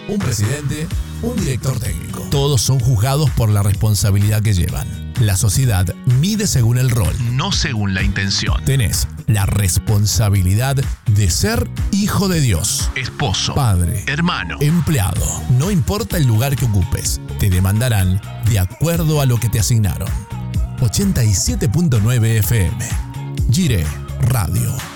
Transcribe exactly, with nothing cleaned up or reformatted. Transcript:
un presidente, un director técnico. Todos son juzgados por la responsabilidad que llevan. La sociedad mide según el rol, no según la intención. Tenés la responsabilidad de ser hijo de Dios, esposo, padre, hermano, empleado. No importa el lugar que ocupes, te demandarán de acuerdo a lo que te asignaron. ochenta y siete punto nueve F M. Gire Radio.